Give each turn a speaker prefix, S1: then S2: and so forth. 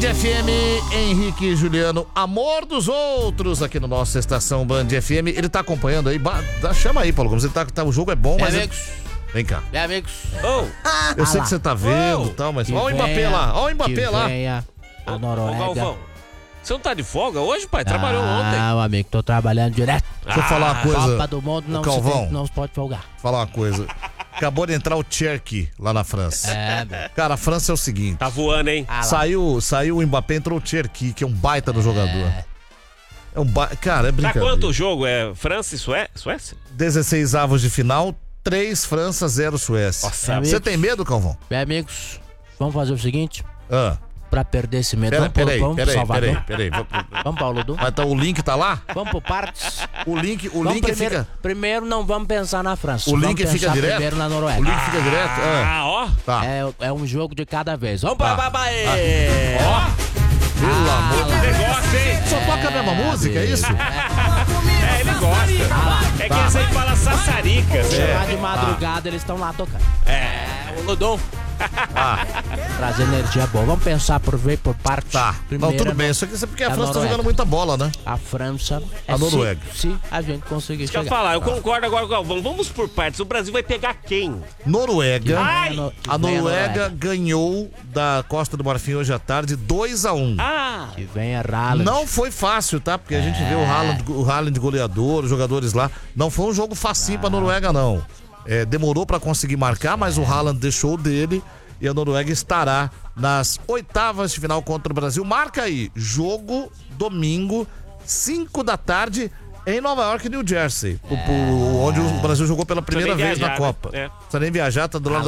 S1: FM, Henrique e Juliano, amor dos outros, aqui no nosso Estação Band FM. Ele tá acompanhando aí, chama aí, Paulo Gomes. Ele tá, o jogo é bom, mas... Vem cá.
S2: Meus amigos.
S1: Eu sei que você tá vendo e tal, mas... Olha o Mbappé lá, olha o Mbappé lá.
S2: A Noruega. Galvão, você não tá de folga hoje, pai? Trabalhou ontem.
S3: Ah, amigo, tô trabalhando direto.
S1: Deixa eu falar uma coisa.
S3: Copa do Mundo não se pode folgar.
S1: Falar uma coisa. Acabou de entrar o Cherki lá na França. Cara, a França é o seguinte.
S4: Tá voando, hein?
S1: Saiu o Mbappé, entrou o Cherki, que é um baita do jogador. É um cara, é brincadeira.
S4: Tá quanto o jogo? É França e Suécia?
S1: 16 avos de final, 3 França, 0 Suécia.
S4: Nossa,
S1: você tem medo, Calvão?
S3: Bem, amigos, vamos fazer o seguinte. Pra perder esse medo.
S1: Peraí.
S3: Vamos, Paulo Du.
S1: Mas o link tá lá?
S3: Vamos pro partes.
S1: O link
S3: primeiro,
S1: fica...
S3: Primeiro não vamos pensar na França.
S1: O link fica direto?
S3: Primeiro na Noruega.
S1: O link fica direto?
S4: Ó.
S1: Tá.
S3: É um jogo de cada vez. Vamos pra Babaê.
S1: Pelo amor de Deus.
S4: Negócio, hein?
S1: Só toca a mesma música, é isso?
S4: Ele gosta. É que eles aí falam sassarica.
S3: Chegar de madrugada, eles estão lá tocando. O Ludon. Trazer energia boa. Vamos pensar por parte.
S1: Tá. Não, tudo bem. Isso aqui é porque a França tá jogando muita bola, né?
S3: A França
S1: a Noruega.
S3: Se a gente conseguir chegar.
S4: Deixa eu falar, eu concordo agora, Galvão. Vamos por partes. O Brasil vai pegar quem?
S1: Noruega.
S4: A
S1: Noruega ganhou da Costa do Marfim hoje à tarde 2-1.
S3: Que vem a Haaland.
S1: Não foi fácil, tá? Porque a gente vê o Haaland goleador, os jogadores lá. Não foi um jogo facinho pra Noruega, não. Demorou pra conseguir marcar, mas o Haaland deixou dele e a Noruega estará nas oitavas de final contra o Brasil. Marca aí, jogo domingo, 5 da tarde, em Nova York e New Jersey, onde o Brasil jogou pela primeira vez na Copa. Não precisa nem viajar, tá do lado